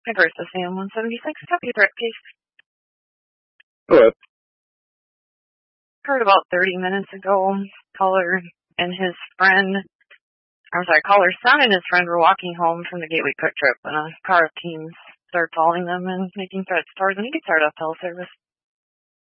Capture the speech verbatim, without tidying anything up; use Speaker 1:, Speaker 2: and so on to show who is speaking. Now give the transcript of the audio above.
Speaker 1: Aggressive Sam one seventy-six, copy threat case.
Speaker 2: Hello.
Speaker 1: Heard about thirty minutes ago, caller and his friend, I'm sorry, caller's son and his friend were walking home from the Gateway Quick Trip, and a car of teams started following them and making threats towards them. You can start off teleservice.